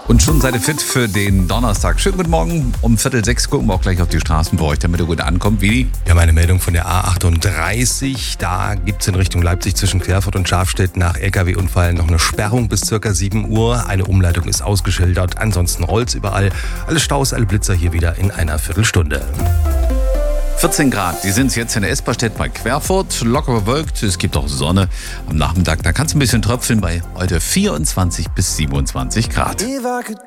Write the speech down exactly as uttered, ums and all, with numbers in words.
Und schon seid ihr fit für den Donnerstag. Schönen guten Morgen. Um Viertel sechs gucken wir auch gleich auf die Straßen bei euch, damit ihr gut ankommt. Wie? Ja, meine Meldung von der A achtunddreißig. Da gibt es in Richtung Leipzig zwischen Querfurt und Schafstedt nach L K W-Unfall noch eine Sperrung bis circa sieben Uhr. Eine Umleitung ist ausgeschildert. Ansonsten rollt's überall. Alle Staus, alle Blitzer hier wieder in einer Viertelstunde. vierzehn Grad, die sind jetzt in der Esperstedt bei Querfurt. Locker bewölkt, es gibt auch Sonne am Nachmittag. Da kann es ein bisschen tröpfeln bei heute vierundzwanzig bis siebenundzwanzig Grad.